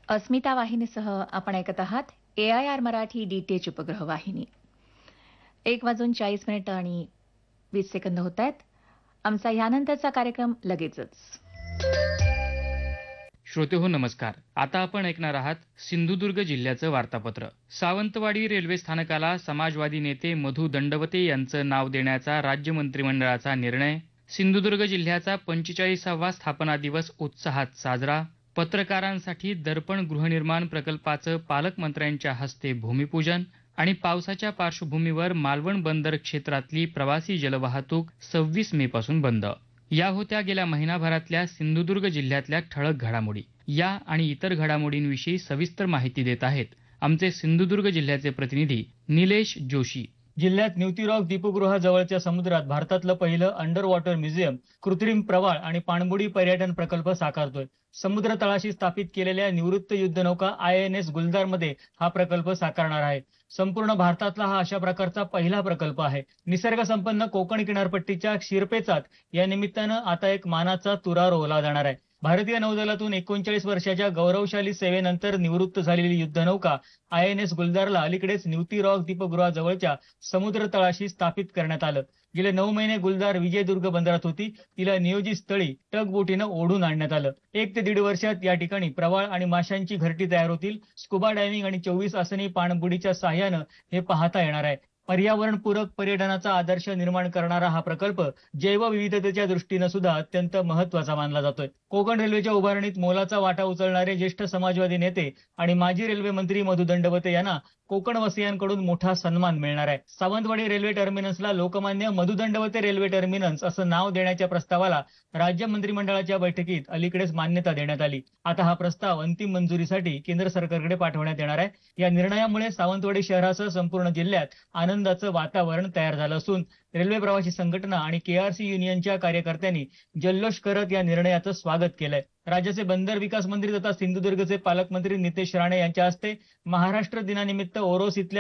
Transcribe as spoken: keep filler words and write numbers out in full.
अस्मिता वाहिनीसह आपण ऐकत आहात ए आय आर मराठी डीटीएच उपग्रह वाहिनी. एक वाजून चाळीस मिनिटं आणि वीस सेकंद होत आहेत. आमचा यानंतरचा कार्यक्रम लगेचच. श्रोते हो नमस्कार. आता आपण ऐकणार आहात सिंधुदुर्ग जिल्ह्याचं वार्तापत्र. सावंतवाडी रेल्वे स्थानकाला समाजवादी नेते मधु दंडवते यांचं नाव देण्याचा राज्य मंत्रिमंडळाचा निर्णय. सिंधुदुर्ग जिल्ह्याचा पंचेचाळीसावा स्थापना दिवस उत्साहात साजरा. पत्रकारांसाठी दर्पण गृहनिर्माण प्रकल्पाचं पालकमंत्र्यांच्या हस्ते भूमिपूजन. आणि पावसाच्या पार्श्वभूमीवर मालवण बंदर क्षेत्रातली प्रवासी जलवाहतूक सव्वीस मे पासून बंद. या होत्या गेल्या महिनाभरातल्या सिंधुदुर्ग जिल्ह्यातल्या ठळक घडामोडी. या आणि इतर घडामोडींविषयी सविस्तर माहिती देत आहेत आमचे सिंधुदुर्ग जिल्ह्याचे प्रतिनिधी निलेश जोशी. जिल्ह्यात न्यूती रॉक दीपगृहाजवळच्या समुद्रात भारतातलं पहिलं अंडर वॉटर म्युझियम, कृत्रिम प्रवाळ आणि पाणबुडी पर्यटन प्रकल्प साकारतोय. समुद्र तळाशी स्थापित केलेल्या निवृत्त युद्धनौका आय एन एस गुलदारमध्ये हा प्रकल्प साकारणार आहे. संपूर्ण भारतातला हा अशा प्रकारचा पहिला प्रकल्प आहे. निसर्ग संपन्न कोकण किनारपट्टीच्या शिरपेचात या निमित्तानं आता एक मानाचा तुरा रोवला जाणार आहे. भारतीय नौदलातून एकोणचाळीस वर्षाच्या गौरवशाली सेवेनंतर निवृत्त झालेली युद्धनौका आय एन एस गुलदारला अलीकडेच न्यूती रॉक दीपगृहाजवळच्या समुद्र तळाशी स्थापित करण्यात आलं. गेले नऊ महिने गुलदार विजयदुर्ग बंदरात होती. तिला नियोजित स्थळी टग बोटीनं ओढून आणण्यात आलं. एक ते दीड वर्षात या ठिकाणी प्रवाळ आणि माशांची घरटी तयार होतील. स्कुबा डायव्हिंग आणि चोवीस आसनी पाणबुडीच्या साह्यानं हे पाहता येणार आहे. पर्यावरणपूरक पर्यटनाचा आदर्श निर्माण करणारा हा प्रकल्प जैवविविधतेच्या दृष्टीनं सुद्धा अत्यंत महत्वाचा मानला जातोय. कोकण रेल्वेच्या उभारणीत मोलाचा वाटा उचलणारे ज्येष्ठ समाजवादी नेते आणि माजी रेल्वे मंत्री मधु दंडवते यांना कोकणवासियांकडून मोठा सन्मान मिळणार आहे. सावंतवाडी रेल्वे टर्मिनसला लोकमान्य मधु दंडवते रेल्वे टर्मिनस असं नाव देण्याच्या प्रस्तावाला राज्य मंत्रिमंडळाच्या बैठकीत अलीकडेच मान्यता देण्यात आली. आता हा प्रस्ताव अंतिम मंजुरीसाठी केंद्र सरकारकडे पाठवण्यात येणार आहे. या निर्णयामुळे सावंतवाडी शहरासह संपूर्ण जिल्ह्यात आनंदाचं वातावरण तयार झालं असून रेल्वे प्रवासी संघटना आणि केआरसी युनियनच्या कार्यकर्त्यांनी जल्लोष करत या निर्णयाचं स्वागत केलंय. राज्याचे बंदर विकास मंत्री तथा सिंधुदुर्गचे पालकमंत्री नितेश राणे यांच्या हस्ते महाराष्ट्र दिनानिमित्त ओरोस इथल्या